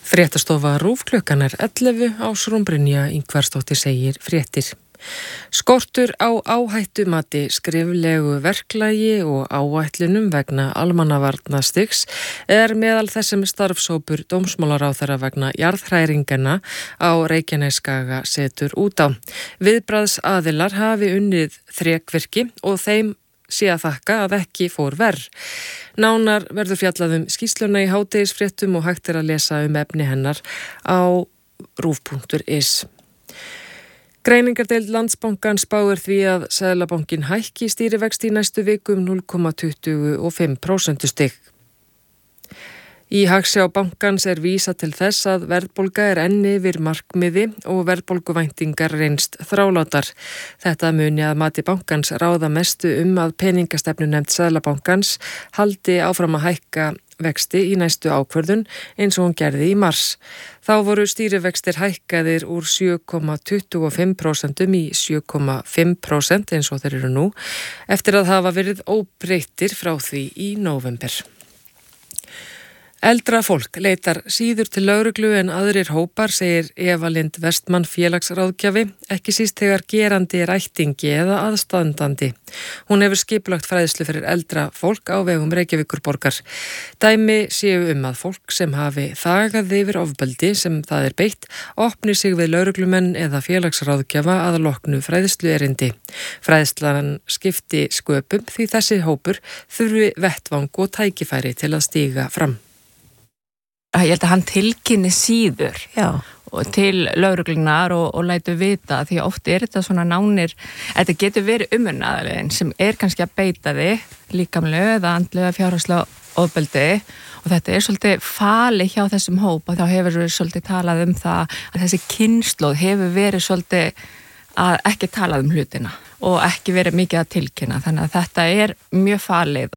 Fréttastofa RÚV klukkan 11 á Brynja Ingvarsdóttir segir fréttir. Skortur á áhættumati, skriflegu verklagi og áætlunum vegna almannavarnastigs meðal þessum starfshópur dómsmálaráðherra vegna jarðhræringana á Reykjanesskaga setur út á. Viðbragðsaðilar hafi unnið þrekvirki og þeim sé að þakka að ekki fór verr. Nánar verður fjallað skýrsluna í hádegisfréttum og hægt að lesa efni hennar á rúv.is. Greiningardeild Landsbankans spáir því að Seðlabankinn hækki stýrivexti í næstu viku 0,25% stig. Í hagsjá bankans vísað til þess að verðbólga enn yfir markmiði og verðbólguvæntingar reynst þrálátar. Þetta muni að mati bankans ráða mestu að peningastefnunefnd Seðlabankans haldi áfram að hækka vexti í næstu ákvörðun eins og hún gerði í mars. Þá voru stýrivextir hækkaðir úr 7,25% í 7,5% eins og þeir eru nú, eftir að hafa verið óbreyttir frá því í nóvember. Eldra fólk leitar síður til lögreglu en aðrir hópar, segir Eva Lind Vestmann félagsráðgjafi, ekki síst þegar gerandi ættingi eða aðstandandi. Hún hefur skipulagt fræðslu fyrir eldra fólk á vegum Reykjavíkurborgar. Dæmi séu að fólk sem hafi þagað yfir ofbeldi sem það beitt, opni sig við lögreglumenn eða félagsráðgjafa að loknu fræðslu erindi. Fræðslan skipti sköpum því þessi hópur þurfi vettvang og tækifæri til að stíga fram. Ég held að hann tilkynni síður og til lögreglunar og lætu vita, því oft þetta svona nánir, þetta getur verið umönnaðarlegin sem kannski að beita þig líkamlegu eða andlega fjárhagslega ofbeldi og þetta svolítið fali hjá þessum hóp og þá hefur við svolítið talað það að þessi kynslóð hefur verið svolítið að ekki talað hlutina og ekki verið mikið að tilkynna, þannig að þetta mjög falið.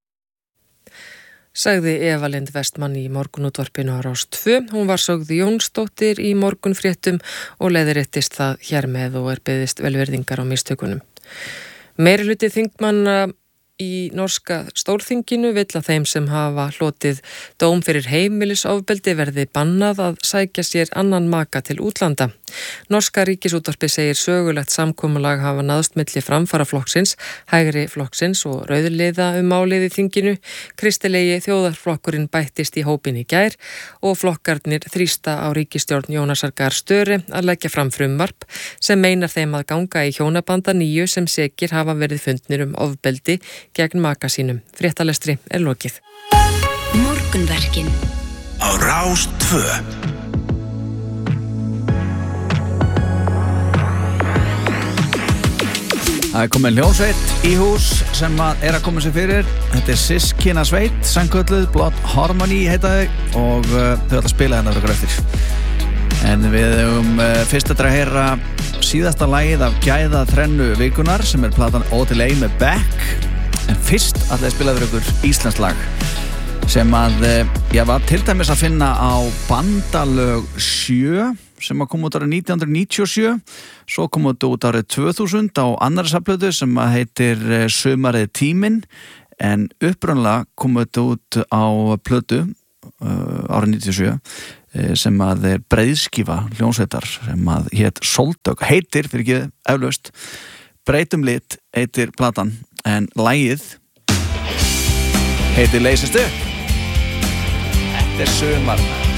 Sagði Eva Lind Vestmann í morgunútvarpinu á Rás 2. Hún var sögð Jónsdóttir í morgunfréttum og leiðréttist það hér með og beðist velvirðingar á mistökunum. Meirihluti þingmanna í norska stórþinginu vill að þeim sem hafa hlotið dóm fyrir heimilisofbeldi verði bannað að sækja sér annan maka til útlanda. Norska ríkisútvarpið segir sögulegt samkomulag hafa náðst milli framfaraflokksins, hægri flokksins og rauðliða málið í þinginu. Kristilegi þjóðarflokkurinn bættist í hópinn í gær og flokkarnir þrýsta á ríkisstjórn Jónasar Gahr Støre að leggja fram frumvarp sem meinar þeim að ganga í hjónabanda 9 sem sekir hafa verið fundnir ofbeldi gegn maka sínum. Fréttalestri lokið. Morgunverkin á Rás 2. Það komin hljómsveit í hús sem að koma sér fyrir. Þetta Systkina sveit, sangkölluð, Blood Harmony heita þau og þau ætla að spila hérna fyrir eftir. En við fyrst að heyra síðasta lagið af gæða þrennu vikunar sem platan Ótil Ein með Beck. En fyrst ætla að spila fyrir ykkur íslenskt lag sem að var til dæmis að finna á Bandalög 7 sem kom út árið 1997, svo kom út árið 2000 á annarri safnplötu sem heitir Sumarið tíminn, en upprunalega kom út á plötu árið 97 sem breiðskífa hljómsveitar sem hét Soldök, fyrir ekki eflaust, Breytum lit heitir platan, en lagið heitir Leysist upp. Þetta Sumar.